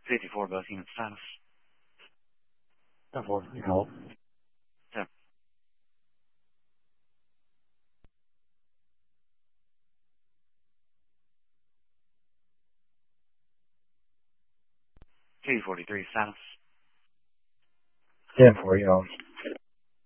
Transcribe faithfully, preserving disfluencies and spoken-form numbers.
fifty-four, both unit status. ten four, you can hold. Yeah. T forty-three status. ten four, you can hold.